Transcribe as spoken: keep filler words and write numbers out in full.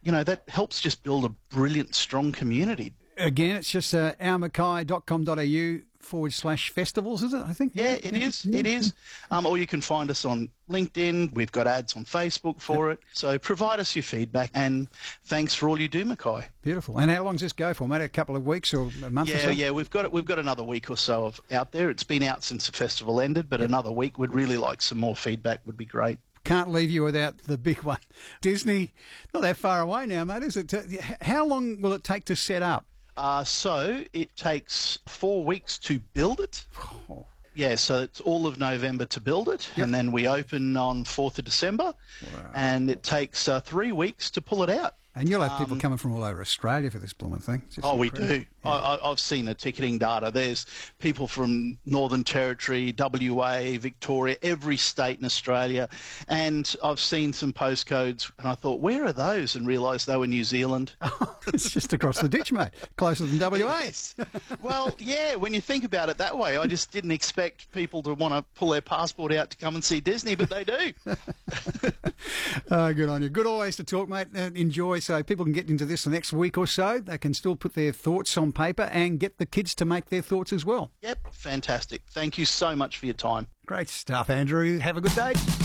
you know, that helps just build a brilliant, strong community. Again, it's just uh, ourmackay.com.au forward slash festivals, is it, I think? Yeah, it is. It is. Um, or you can find us on LinkedIn. We've got ads on Facebook for it. So provide us your feedback, and thanks for all you do, Mackay. Beautiful. And how long does this go for, mate? A couple of weeks or a month yeah, or so? Yeah, we've got it. We've got another week or so of out there. It's been out since the festival ended, but yep. another week. We'd really like some more feedback. Would be great. Can't leave you without the big one. Disney, not that far away now, mate, is it? How long will it take to set up? Uh, so it takes four weeks to build it. Oh. Yeah, so it's all of November to build it, yep. and then we open on fourth of December, wow. and it takes uh, three weeks to pull it out. And you'll have people um, coming from all over Australia for this blooming thing. Oh, we do. Yeah. I, I've seen the ticketing data. There's people from Northern Territory, W A, Victoria, every state in Australia. And I've seen some postcodes, and I thought, where are those? And realised they were New Zealand. Oh, it's just across the ditch, mate. Closer than W A. Yes. Well, yeah, when you think about it that way, I just didn't expect people to want to pull their passport out to come and see Disney, but they do. Oh, good on you. Good always to talk, mate. Uh, enjoy. So people can get into this the next week or so. They can still put their thoughts on paper and get the kids to make their thoughts as well. Yep, fantastic. Thank you so much for your time. Great stuff, Andrew. Have a good day.